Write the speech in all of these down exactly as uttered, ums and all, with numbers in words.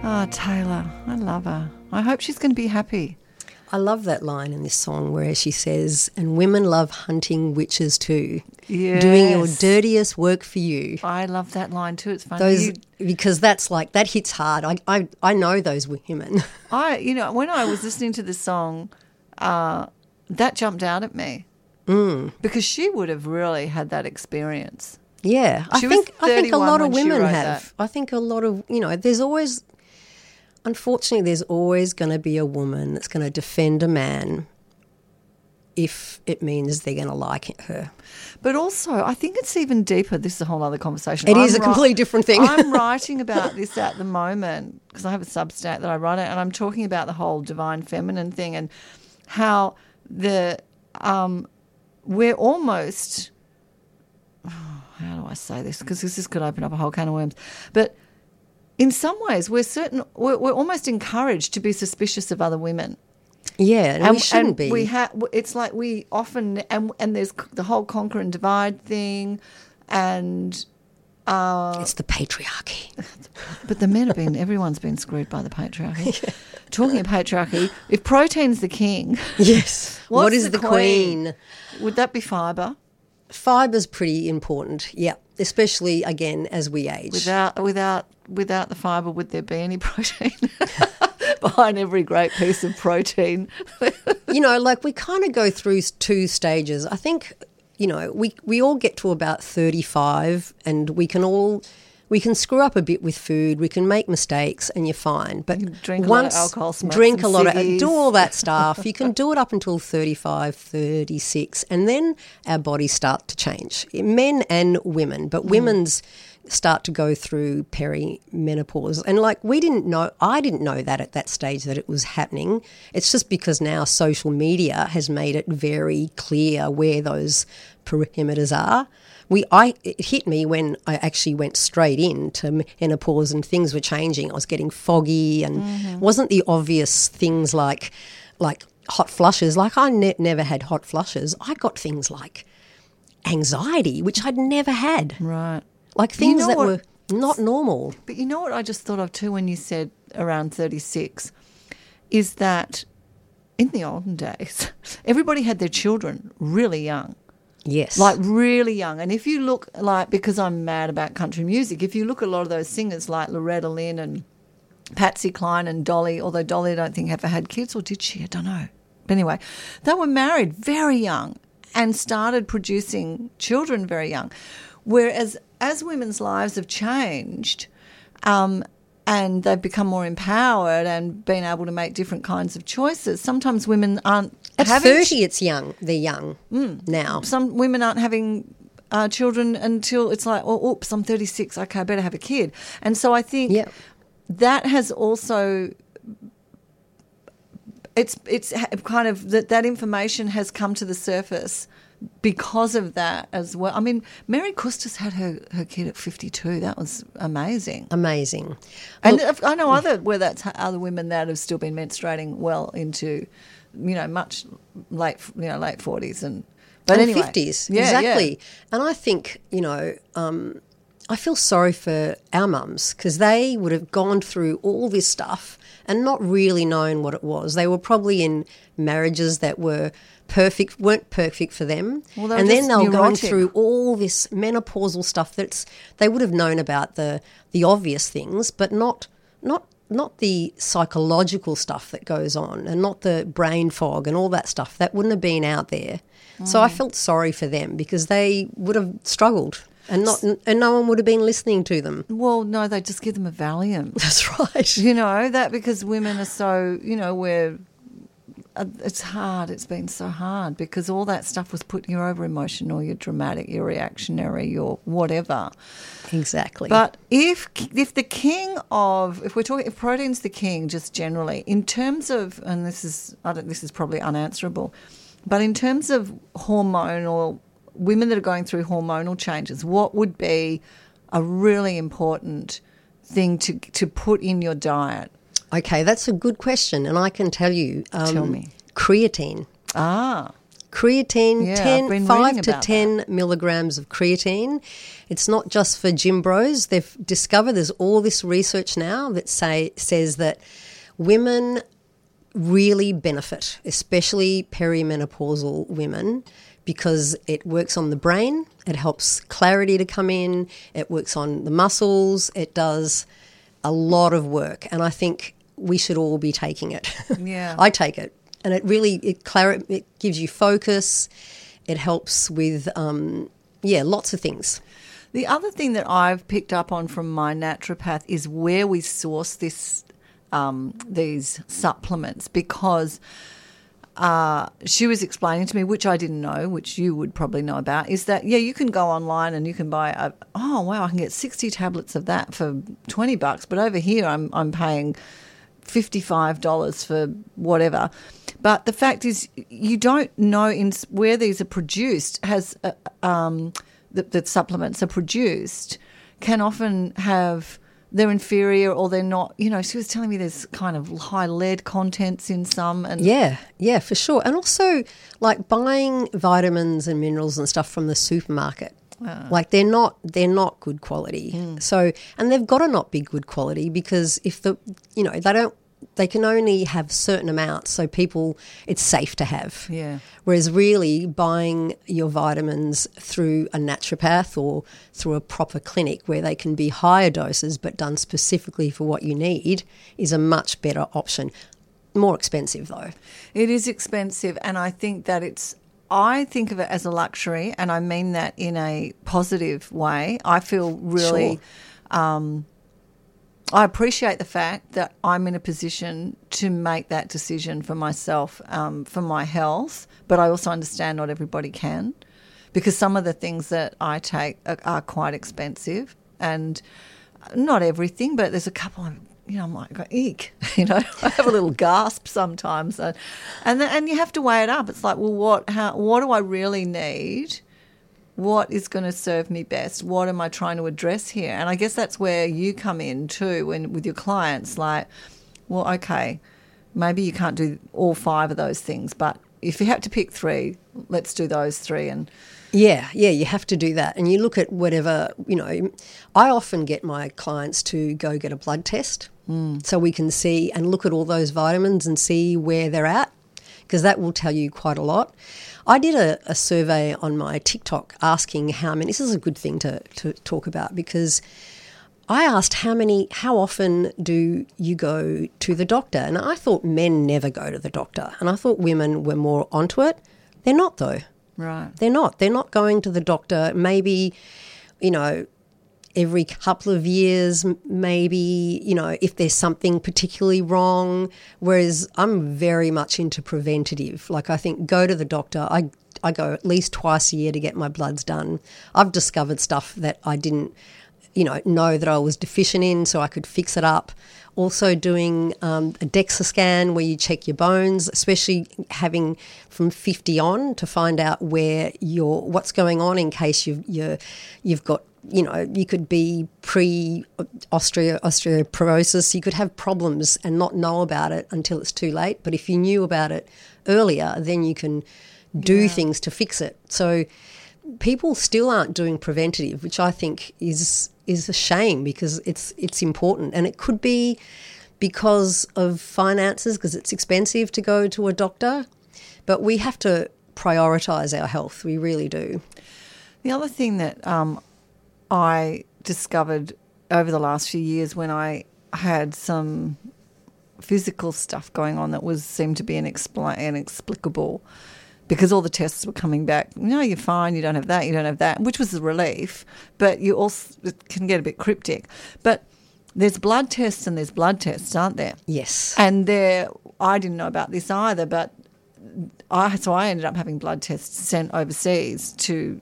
Oh, Taylor, I love her. I hope she's going to be happy. I love that line in this song where she says, and women love hunting witches too, Yes. doing your dirtiest work for you. I love that line too. It's funny. Those, You- because that's like, that hits hard. I, I, I know those women. I, you know, when I was listening to this song, uh, that jumped out at me Mm. because she would have really had that experience. Yeah, I She was think I think a thirty-one lot of when she women wrote have. that. I think a lot of, you know, there's always, unfortunately, there's always going to be a woman that's going to defend a man if it means they're going to like her. But also, I think it's even deeper. This is a whole other conversation. It is I'm a completely wri- different thing. I'm writing about this at the moment because I have a Substack that I write it, and I'm talking about the whole divine feminine thing and how the um, we're almost. How do I say this? Because this could open up a whole can of worms. But in some ways, we're certain we're, we're almost encouraged to be suspicious of other women. Yeah, and, we shouldn't and be. We ha- it's like we often and and there's the whole conquer and divide thing, and uh, it's the patriarchy. but the men have been everyone's been screwed by the patriarchy. Yeah. Talking of patriarchy, if protein's the king, Yes. what's What is the the queen? queen? Would that be fibre? Fiber's pretty important. Yeah, especially again as we age. Without without without the fibre, would there be any protein? Behind every great piece of protein. You know, like we kind of go through two stages. I think, you know, we, we all get to about thirty-five and we can all, we can screw up a bit with food, we can make mistakes and you're fine. But Drink a once, lot of alcohol, smoke drink some a lot of, ciggies. do all that stuff. You can do it up until thirty-five, thirty-six and then our bodies start to change. Men and women, but mm. women's start to go through perimenopause. And like we didn't know, I didn't know that at that stage that it was happening. It's just because now social media has made it very clear where those perimeters are. We, I, it hit me when I actually went straight into menopause and things were changing. I was getting foggy and mm-hmm. wasn't the obvious things like, like hot flushes. Like I ne- never had hot flushes. I got things like anxiety, which I'd never had. Right. Like things you know that what, were not normal. But you know what I just thought of too when you said around thirty-six is that in the olden days, everybody had their children really young. Yes. Like really young. And if you look like, because I'm mad about country music, if you look at a lot of those singers like Loretta Lynn and Patsy Cline and Dolly, although Dolly I don't think ever had kids, or did she? I don't know. But anyway, they were married very young and started producing children very young. Whereas as women's lives have changed um, and they've become more empowered and been able to make different kinds of choices, sometimes women aren't At having thirty, it's young. They're young mm, now. Some women aren't having uh, children until it's like, oh, oops, I'm thirty-six. Okay, I better have a kid. And so I think Yep. that has also... It's it's kind of that that information has come to the surface because of that as well. I mean, Mary Custis had her, her kid at fifty-two. That was amazing. Amazing. And Look, I know other where that's other women that have still been menstruating well into, you know, much late you know late forties and but and anyway, fifties, yeah, exactly. yeah. And I think, you know, um, I feel sorry for our mums because they would have gone through all this stuff and not really known what it was. They were probably in marriages that were perfect, weren't perfect for them. Well, they were and just then they'll go neurotic. through all this menopausal stuff that's they would have known about the the obvious things, but not not not the psychological stuff that goes on and not the brain fog and all that stuff. That wouldn't have been out there. Mm. So I felt sorry for them because they would have struggled. And not, and no one would have been listening to them. Well, no, they just give them a Valium. That's right. You know, that because women are so, you know, we're, uh, it's hard. It's been so hard because all that stuff was put, you're over emotional, you're dramatic, you're reactionary, you're whatever. Exactly. But if if the king of, if we're talking, if protein's the king just generally, in terms of, and this is, I don't, this is probably unanswerable, but in terms of hormonal, women that are going through hormonal changes, what would be a really important thing to to put in your diet? Okay, that's a good question, and I can tell you. Um, Tell me. Creatine. Ah. Creatine, Yeah, ten, I've been five reading to about ten milligrams of creatine. It's not just for gym bros. They've discovered there's all this research now that say says that women really benefit, especially perimenopausal women, because it works on the brain, it helps clarity to come in, it works on the muscles, it does a lot of work, and I think we should all be taking it. Yeah. I take it, and it really it clar- it gives you focus. It helps with um, yeah, lots of things. The other thing that I've picked up on from my naturopath is where we source this um, these supplements, because uh, she was explaining to me, which I didn't know, which you would probably know about, is that, yeah, you can go online and you can buy, a, oh, wow, I can get sixty tablets of that for twenty bucks, but over here I'm I'm paying fifty-five dollars for whatever. But the fact is, you don't know in where these are produced, has uh, um, that, that supplements are produced, can often have, they're inferior or they're not, you know, she was telling me there's kind of high lead contents in some. And Yeah, yeah, for sure. And also, like, buying vitamins and minerals and stuff from the supermarket. Ah. Like, they're not they're not good quality. Mm. So, and they've got to not be good quality, because if the, you know, they don't, they can only have certain amounts, so people, it's safe to have. Yeah. Whereas really buying your vitamins through a naturopath or through a proper clinic where they can be higher doses but done specifically for what you need is a much better option. More expensive though. It is expensive, and I think that it's, I think of it as a luxury, and I mean that in a positive way. I feel really, Sure. um, I appreciate the fact that I'm in a position to make that decision for myself, um, for my health, but I also understand not everybody can, because some of the things that I take are, are quite expensive, and not everything, but there's a couple of, you know, I'm like, eek, you know, I have a little gasp sometimes. And and, then, and you have to weigh it up. It's like, well, what, how, what do I really need? What is going to serve me best? What am I trying to address here? And I guess that's where you come in too, when with your clients, like, well, okay, maybe you can't do all five of those things, but if you have to pick three, let's do those three. And Yeah, yeah, you have to do that. And you look at whatever, you know, I often get my clients to go get a blood test mm. so we can see and look at all those vitamins and see where they're at, because that will tell you quite a lot. I did a, a survey on my TikTok asking how many, this is a good thing to, to talk about, because I asked how many, how often do you go to the doctor? And I thought men never go to the doctor. And I thought women were more onto it. They're not though. right. They're not. They're not going to the doctor maybe, you know, every couple of years, maybe, you know, if there's something particularly wrong, whereas I'm very much into preventative. Like, I think go to the doctor. I, I go at least twice a year to get my bloods done. I've discovered stuff that I didn't, you know, know that I was deficient in, so I could fix it up. Also doing um, a DEXA scan where you check your bones, especially having from fifty on, to find out where you're, what's going on, in case you've, you're, you've got, you know, you could be pre-osteo, osteoporosis. You could have problems and not know about it until it's too late. But if you knew about it earlier, then you can do Yeah. things to fix it. So people still aren't doing preventative, which I think is is a shame, because it's it's important. And it could be because of finances, because it's expensive to go to a doctor. But we have to prioritise our health. We really do. The other thing that um, I discovered over the last few years, when I had some physical stuff going on that was seemed to be inexpl- inexplicable, because all the tests were coming back, no, you're fine, you don't have that, you don't have that, which was a relief, but you also, it can get a bit cryptic. But there's blood tests and there's blood tests, aren't there? Yes. And there, I didn't know about this either, but I so I ended up having blood tests sent overseas to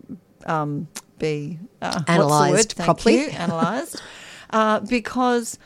um, be uh, Analysed Thank properly. you, analysed, uh, because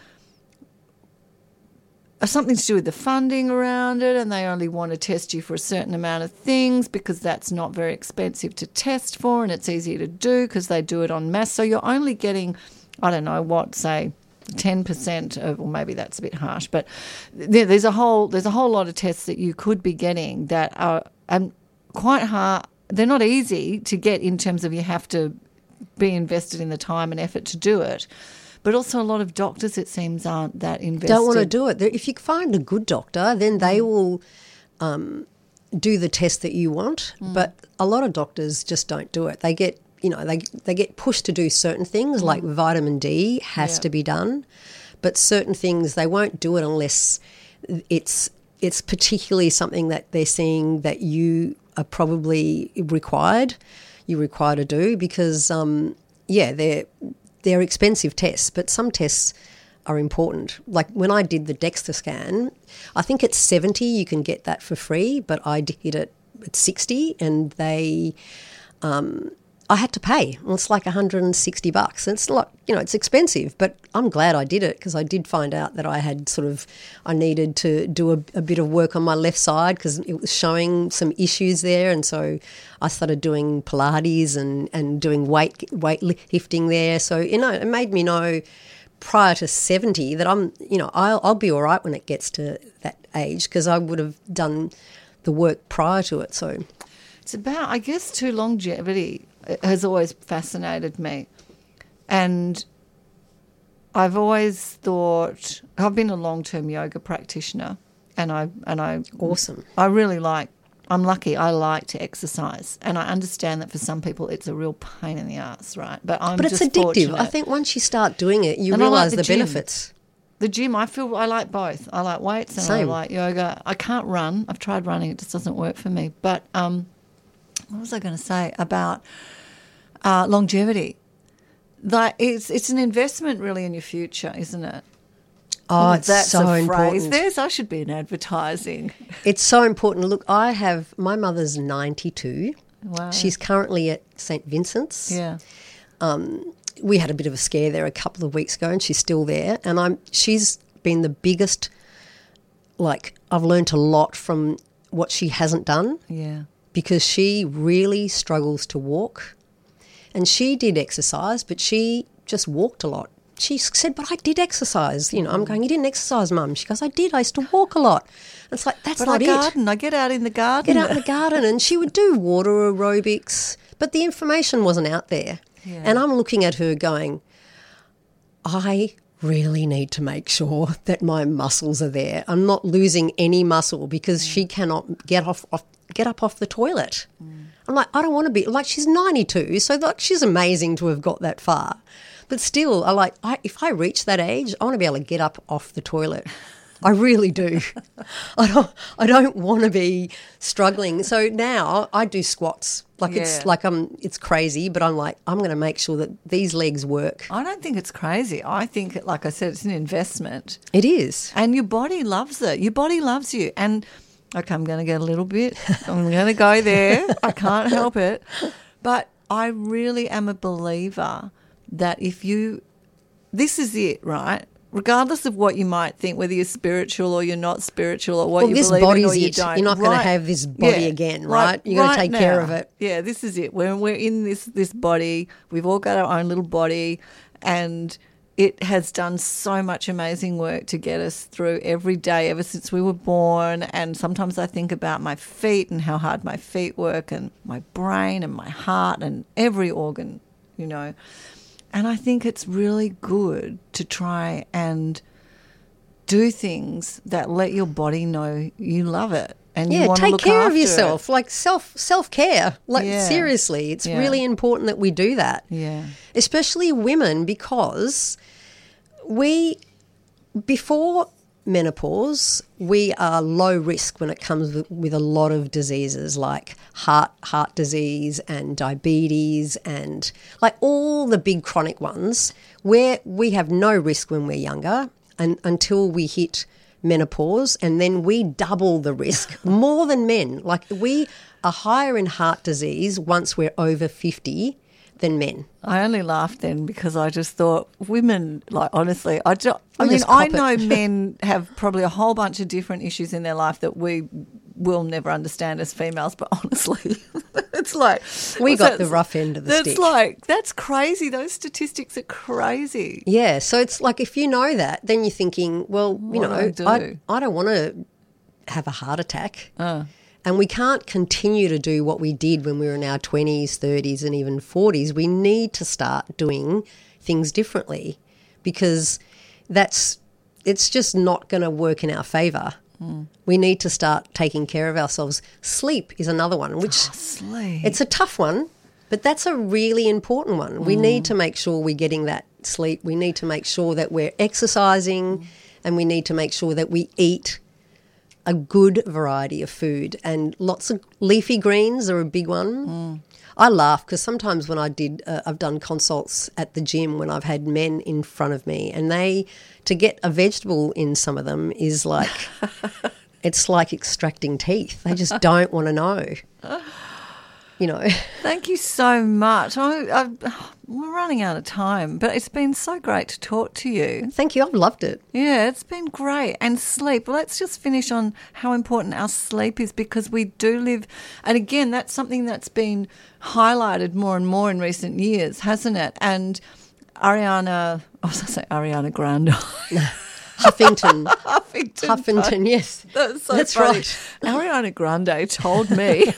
something to do with the funding around it, and they only want to test you for a certain amount of things because that's not very expensive to test for, and it's easy to do because they do it en masse. So you're only getting, I don't know what, say ten percent of, or maybe that's a bit harsh, but there, there's a whole there's a whole lot of tests that you could be getting that are, and quite hard. They're not easy to get in terms of you have to be invested in the time and effort to do it. But also a lot of doctors, it seems, aren't that invested. Don't want to do it. If you find a good doctor, then they will um, do the test that you want. Mm. But a lot of doctors just don't do it. They get, you know, they they get pushed to do certain things, mm. like vitamin D has yeah. to be done. But certain things, they won't do it unless it's it's particularly something that they're seeing that you are probably required, you require to do because, um, yeah, they're... They're expensive tests, but some tests are important. Like when I did the DEXA scan, I think at seventy you can get that for free, but I did it at sixty and they, um, I had to pay. Well, it's like one hundred sixty bucks. It's like, you know, it's expensive, but I'm glad I did it because I did find out that I had sort of, I needed to do a, a bit of work on my left side because it was showing some issues there. And so I started doing Pilates and, and doing weight, weight lifting there. So, you know, it made me know prior to seventy that I'm, you know, I'll, I'll be all right when it gets to that age because I would have done the work prior to it. So it's about, I guess, too, longevity has always fascinated me. And I've always thought, I've been a long-term yoga practitioner and I, and I, awesome. I really like, I'm lucky, I like to exercise. And I understand that for some people it's a real pain in the ass, right? But I'm But it's just addictive. fortunate. I think once you start doing it, you And I like realise the the, gym. benefits. The gym, I feel I like both. I like weights and Same. I like yoga. I can't run. I've tried running. It just doesn't work for me. But um, what was I going to say about uh, longevity? Like it's it's an investment really in your future, isn't it? Oh, it's That's so a phrase. important. There's, I should be in advertising. It's so important. Look, I have, my mother's ninety-two. Wow. She's currently at Saint Vincent's. Yeah. Um, we had a bit of a scare there a couple of weeks ago and she's still there. And I'm she's been the biggest, like, I've learnt a lot from what she hasn't done. Yeah. Because she really struggles to walk. And she did exercise, but she just walked a lot. She said, but I did exercise. You know, I'm going, you didn't exercise, Mum. She goes, I did. I used to walk a lot. And it's like, that's But not I it. garden. I get out in the garden. Get out in the garden. And she would do water aerobics, but the information wasn't out there. Yeah. And I'm looking at her going, I really need to make sure that my muscles are there. I'm not losing any muscle because she cannot get off, off get up off the toilet. Mm. I'm like, I don't want to be, like she's ninety-two, so like she's amazing to have got that far. But still, I like, I, if I reach that age, I want to be able to get up off the toilet. I really do. I don't. I don't want to be struggling. So now I do squats. Like Yeah. it's like I'm. It's crazy, but I'm like I'm going to make sure that these legs work. I don't think it's crazy. I think, like I said, it's an investment. It is. And your body loves it. Your body loves you. And, okay, I'm going to get a little bit, I'm going to go there. I can't help it. But I really am a believer that if you, this is it, right? Regardless of what you might think, whether you're spiritual or you're not spiritual or what Well, you this believe in or body's you it. don't. You're not going right, to have this body yeah, again, like right? You're going to take right care now, of it. Yeah, this is it. When we're in this this body, we've all got our own little body, and it has done so much amazing work to get us through every day ever since we were born. And sometimes I think about my feet and how hard my feet work, and my brain and my heart and every organ, you know. And I think it's really good to try and do things that let your body know you love it and you Yeah, want to take look care after of yourself. it. Like self self care. Like Yeah. seriously, it's Yeah. really important that we do that. Yeah. Especially women, because we before menopause we are low risk when it comes with, with a lot of diseases like heart heart disease and diabetes and like all the big chronic ones where we have no risk when we're younger and until we hit menopause, and then we double the risk more than men. Like we are higher in heart disease once we're over fifty than men. I only laughed then because I just thought women, like honestly, I, ju- I We mean, just I cop know it. men have probably a whole bunch of different issues in their life that we will never understand as females, but honestly, it's like... We got that's- the rough end of the That's stick. like, that's crazy. Those statistics are crazy. Yeah, so it's like if you know that, then you're thinking, well, you What know, do I do? I, I don't want to have a heart attack. Uh. And we can't continue to do what we did when we were in our twenties, thirties and even forties. We need to start doing things differently because that's it's just not going to work in our favour. Mm. We need to start taking care of ourselves. Sleep is another one, which oh, sleep. It's a tough one, but that's a really important one. Mm. We need to make sure we're getting that sleep. We need to make sure that we're exercising mm. and we need to make sure that we eat a good variety of food, and lots of leafy greens are a big one. Mm. I laugh because sometimes when I did, uh, I've done consults at the gym when I've had men in front of me, and they, to get a vegetable in some of them is like, it's like extracting teeth. They just don't want to know. You know. Thank you so much. I, I, we're running out of time, but it's been so great to talk to you. Thank you. I've loved it. Yeah, it's been great. And sleep. Well, let's just finish on how important our sleep is, because we do live, and again, that's something that's been highlighted more and more in recent years, hasn't it? And Ariana, I was going to say Ariana Grande. Huffington. Huffington. Huffington, yes. That's so That's funny. right. Ariana Grande told me.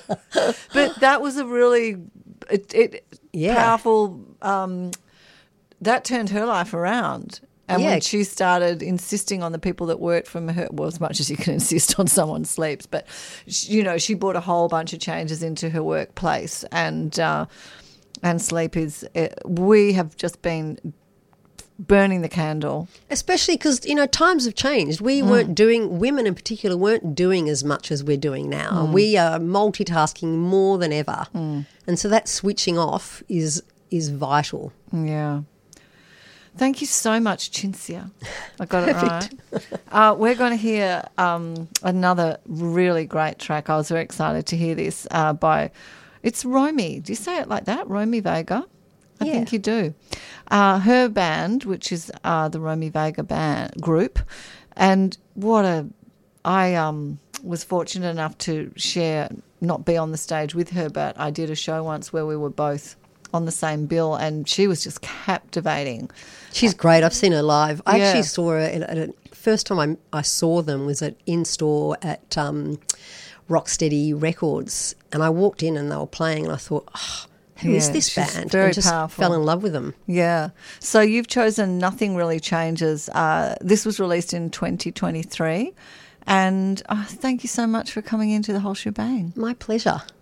But that was a really it, it, yeah. powerful, um, that turned her life around. And yeah. when she started insisting on the people that worked from her, well, as much as you can insist on someone's sleeps, but, she, you know, she brought a whole bunch of changes into her workplace. And, uh, and sleep is, uh, we have just been burning the candle. Especially because, you know, times have changed. We mm. weren't doing, women in particular weren't doing as much as we're doing now. Mm. We are multitasking more than ever. Mm. And so that switching off is is vital. Yeah. Thank you so much, Cinzia. I got it right. Uh, we're going to hear um, another really great track. I was very excited to hear this uh, by, it's Romy. Do you say it like that? Romy Vega? I yeah. think you do. Uh, her band, which is uh, the Romy Vega band group, and what a, I um, was fortunate enough to share, not be on the stage with her, but I did a show once where we were both on the same bill, and she was just captivating. She's great. I've seen her live. I yeah. actually saw her, at, at a, first time I, I saw them was at in-store at um, Rocksteady Records, and I walked in and they were playing, and I thought, oh, who yeah, is this band? Very and just powerful. Fell in love with them. Yeah. So you've chosen Nothing Really Changes. Uh, this was released in twenty twenty-three. And uh, thank you so much for coming into the whole shebang. My pleasure.